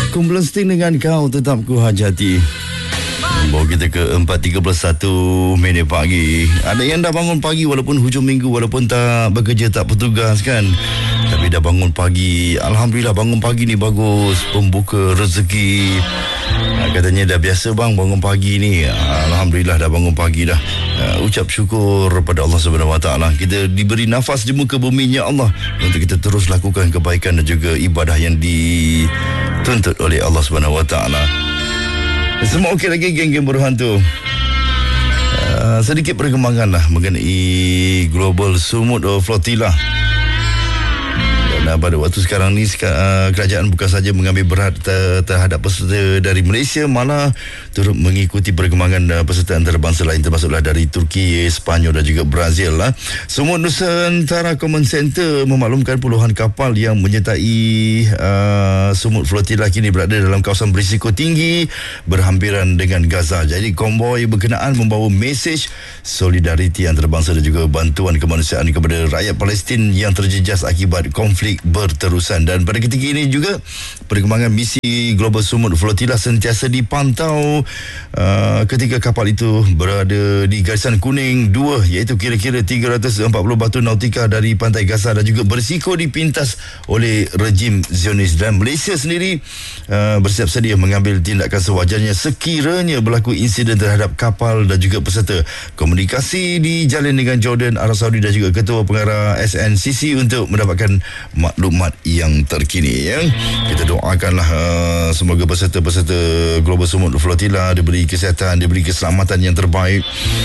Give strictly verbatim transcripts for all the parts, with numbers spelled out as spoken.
Kumpulan Sting dengan Kau Tetap Ku Hajati membawa kita ke empat tiga puluh satu minit pagi. Ada yang dah bangun pagi walaupun hujung minggu, walaupun tak bekerja, tak bertugas kan, tapi dah bangun pagi. Alhamdulillah, bangun pagi ni bagus, pembuka rezeki. Katanya dah biasa bang bangun pagi ni. Alhamdulillah dah bangun pagi dah. Uh, ucap syukur pada Allah Subhanahu Wa Taala. Kita diberi nafas di muka bumi ya Allah untuk kita terus lakukan kebaikan dan juga ibadah yang dituntut oleh Allah Subhanahu Wa Taala. Semua okey lagi geng-geng berhantu. Uh, sedikit perkembangan lah mengenai Global Sumut Flotilla. Dan pada waktu sekarang ni uh, kerajaan bukan saja mengambil berat ter- terhadap peserta dari Malaysia, malah turut mengikuti perkembangan uh, peserta antarabangsa lain, termasuklah dari Turki, Sepanyol dan juga Brazil lah. Sumut Nusantara Command Center memaklumkan puluhan kapal yang menyertai uh, Sumut Flotilla kini berada dalam kawasan berisiko tinggi berhampiran dengan Gaza. Jadi konvoi berkenaan membawa mesej solidariti antarabangsa dan juga bantuan kemanusiaan kepada rakyat Palestin yang terjejas akibat konflik berterusan. Dan pada ketika ini juga perkembangan misi Global Sumut Flotilla sentiasa dipantau uh, ketika kapal itu berada di garisan kuning dua, iaitu kira-kira tiga ratus empat puluh batu nautika dari pantai Gaza dan juga berisiko dipintas oleh rejim Zionis. Dan Malaysia sendiri uh, bersiap sedia mengambil tindakan sewajarnya sekiranya berlaku insiden terhadap kapal dan juga peserta. Komunikasi dijalin dengan Jordan, Arab Saudi dan juga Ketua Pengarah S N C C untuk mendapatkan maklumat yang terkini ya. Kita doakanlah uh, semoga peserta-peserta Global Sumut Flotilla diberi kesihatan, diberi keselamatan yang terbaik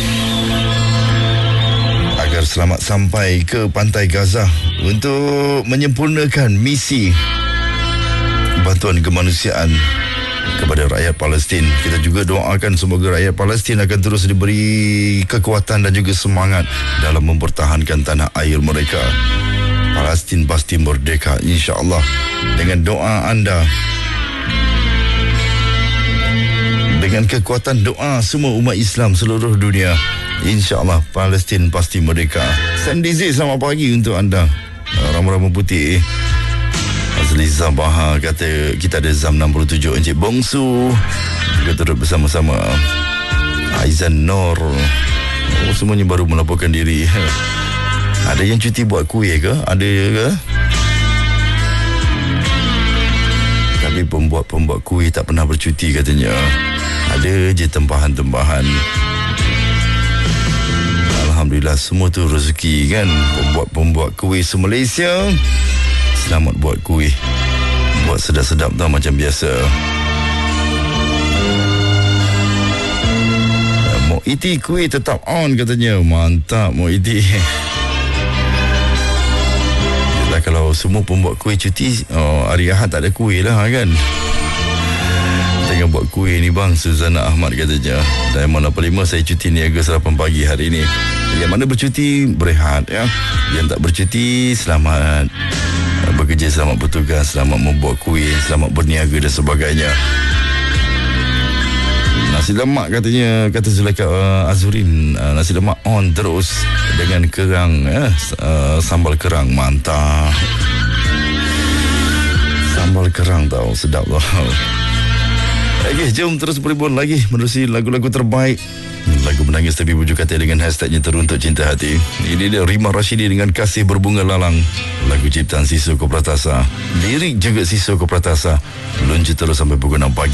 agar selamat sampai ke pantai Gaza untuk menyempurnakan misi bantuan kemanusiaan kepada rakyat Palestin. Kita juga doakan semoga rakyat Palestin akan terus diberi kekuatan dan juga semangat dalam mempertahankan tanah air mereka. Palestin pasti merdeka, insya-Allah. Dengan doa anda, dengan kekuatan doa semua umat Islam seluruh dunia, insya-Allah Palestin pasti merdeka. Sandizi, selamat pagi untuk anda. Rama-rama putih. Azli Zabaha kata kita ada Zam enam puluh tujuh. Encik Bongsu juga turut bersama-sama. Aizan Nur, oh, semuanya baru melaporkan diri. Ada yang cuti buat kuih ke? Ada ke? Tapi pembuat-pembuat kuih tak pernah bercuti katanya. Ada je tempahan-tempahan. Alhamdulillah, semua tu rezeki kan. Pembuat-pembuat kuih se-Malaysia, selamat buat kuih. Buat sedap-sedap tau macam biasa. Mok Iti kuih tetap on katanya. Mantap Mok Iti. Kalau semua pembuat kuih cuti, oh, hari Ahad tak ada kuih lah kan. Tengah buat kuih ni bang, Suzana Ahmad katanya. Diamond lapan lima, saya cuti niaga sarapan pagi hari ni. Yang mana bercuti, berehat ya. Yang tak bercuti, selamat bekerja, selamat bertugas, selamat membuat kuih, selamat berniaga dan sebagainya. Nasi lemak katanya, kata Zulaika uh, Azurin, uh, nasi lemak on terus dengan kerang, eh, uh, sambal kerang, mantap. Sambal kerang tau, sedap tau. Okey, jom terus berhubung lagi menerusi lagu-lagu terbaik. Lagu menangis tapi bujuk kata dengan hashtagnya Teruntuk Cinta Hati. Ini dia Rima Rashidi dengan Kasih Berbunga Lalang. Lagu ciptaan Sisoko Pratasa. Lirik juga Sisoko Pratasa. Lunjuk terus sampai pukul enam pagi.